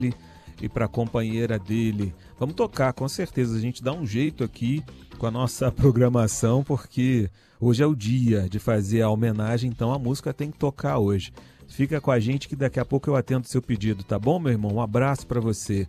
e para a companheira dele. Vamos tocar, com certeza. A gente dá um jeito aqui com a nossa programação, porque hoje é o dia de fazer a homenagem, então a música tem que tocar hoje. Fica com a gente que daqui a pouco eu atendo o seu pedido, tá bom, meu irmão? Um abraço para você.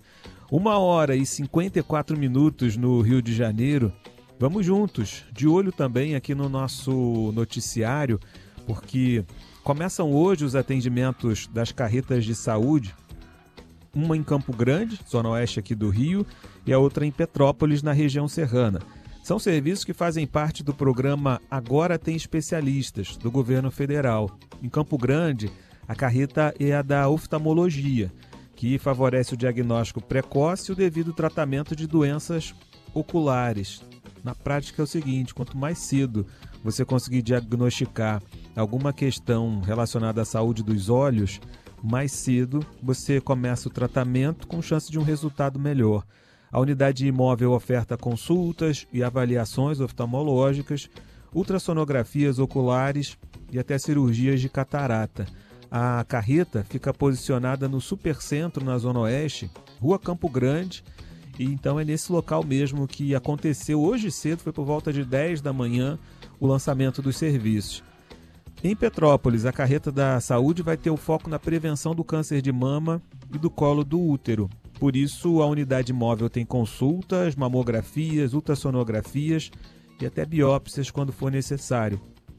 1h54 no Rio de Janeiro. Vamos juntos, de olho também aqui no nosso noticiário, porque começam hoje os atendimentos das carretas de saúde, uma em Campo Grande, zona oeste aqui do Rio, e a outra em Petrópolis, na região serrana. São serviços que fazem parte do programa Agora Tem Especialistas, do governo federal. Em Campo Grande, a carreta é a da oftalmologia, que favorece o diagnóstico precoce e o devido tratamento de doenças oculares. Na prática é o seguinte, quanto mais cedo você conseguir diagnosticar alguma questão relacionada à saúde dos olhos, mais cedo você começa o tratamento com chance de um resultado melhor. A unidade imóvel oferta consultas e avaliações oftalmológicas, ultrassonografias oculares e até cirurgias de catarata. A carreta fica posicionada no Supercentro, na Zona Oeste, Rua Campo Grande, e então é nesse local mesmo que aconteceu hoje cedo, foi por volta de 10 da manhã, o lançamento dos serviços. Em Petrópolis, a carreta da saúde vai ter o foco na prevenção do câncer de mama e do colo do útero. Por isso, a unidade móvel tem consultas, mamografias, ultrassonografias e até biópsias quando for necessário.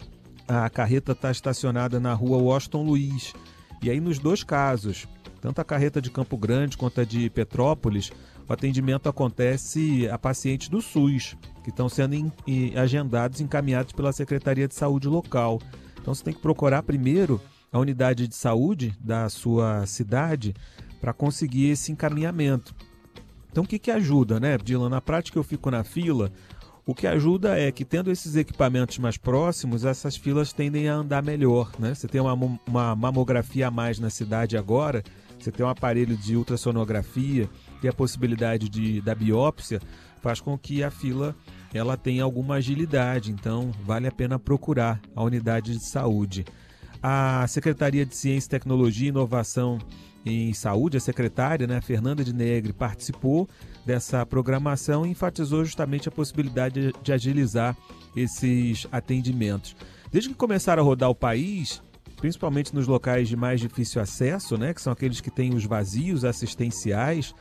A carreta está estacionada na rua Washington Luiz. E aí, nos dois casos, tanto a carreta de Campo Grande quanto a de Petrópolis, o atendimento acontece a pacientes do SUS, que estão sendo agendados e encaminhados pela Secretaria de Saúde local. Então, você tem que procurar primeiro a unidade de saúde da sua cidade para conseguir esse encaminhamento. Então, o que ajuda, né, Dylan? Na prática, eu fico na fila. O que ajuda é que, tendo esses equipamentos mais próximos, essas filas tendem a andar melhor, né? Você tem uma mamografia a mais na cidade agora, você tem um aparelho de ultrassonografia e a possibilidade da biópsia, faz com que a fila ela tenha alguma agilidade. Então, vale a pena procurar a unidade de saúde. A Secretaria de Ciência, Tecnologia e Inovação em Saúde, a secretária, né, Fernanda de Negri, participou dessa programação e enfatizou justamente a possibilidade de agilizar esses atendimentos. Desde que começaram a rodar o país, principalmente nos locais de mais difícil acesso, né, que são aqueles que têm os vazios assistenciais,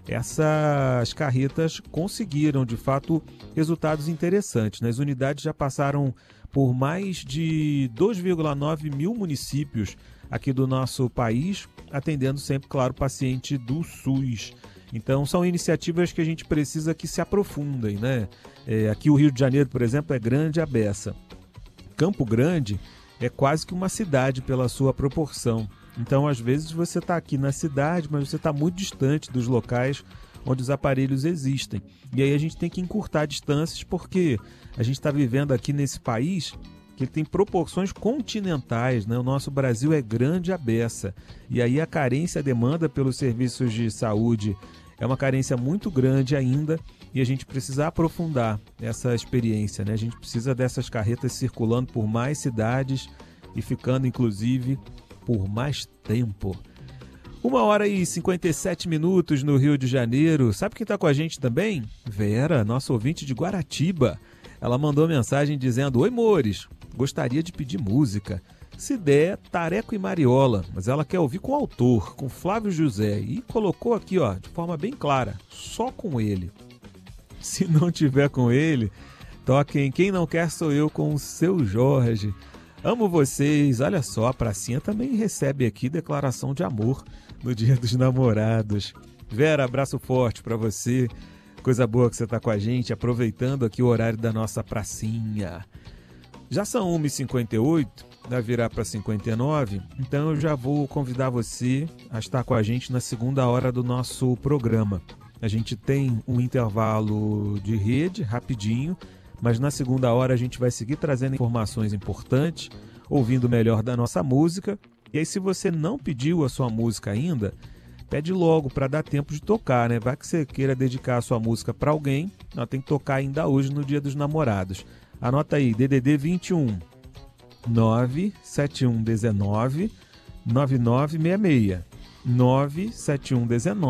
essas carretas conseguiram, de fato, resultados interessantes. As unidades já passaram por mais de 2,9 mil municípios aqui do nosso país, atendendo sempre, claro, paciente do SUS. Então, são iniciativas que a gente precisa que se aprofundem, né? Aqui o Rio de Janeiro, por exemplo, é grande a beça. Campo Grande é quase que uma cidade pela sua proporção. Então, às vezes, você está aqui na cidade, mas você está muito distante dos locais onde os aparelhos existem. E aí a gente tem que encurtar distâncias, porque a gente está vivendo aqui nesse país que ele tem proporções continentais, né? O nosso Brasil é grande a beça. E aí a carência, a demanda pelos serviços de saúde é uma carência muito grande ainda, e a gente precisa aprofundar essa experiência, né? A gente precisa dessas carretas circulando por mais cidades e ficando, inclusive, por mais tempo. 1h57 no Rio de Janeiro. Sabe quem está com a gente também? Vera, nossa ouvinte de Guaratiba. Ela mandou mensagem dizendo: Oi, Mores, gostaria de pedir música. Se der, Tareco e Mariola, mas ela quer ouvir com o autor, com Flávio José. E colocou aqui, ó, de forma bem clara, só com ele. Se não tiver com ele, toquem Quem Não Quer Sou Eu com o Seu Jorge. Amo vocês. Olha só, a Pracinha também recebe aqui declaração de amor no Dia dos Namorados. Vera, abraço forte para você. Coisa boa que você está com a gente, aproveitando aqui o horário da nossa pracinha. Já são 1h58, vai virar para 59, então eu já vou convidar você a estar com a gente na segunda hora do nosso programa. A gente tem um intervalo de rede, rapidinho, mas na segunda hora a gente vai seguir trazendo informações importantes, ouvindo melhor da nossa música. E aí, se você não pediu a sua música ainda, pede logo para dar tempo de tocar, né? Vai que você queira dedicar a sua música para alguém, ela tem que tocar ainda hoje no Dia dos Namorados. Anota aí, DDD 21 97119 9966. 97119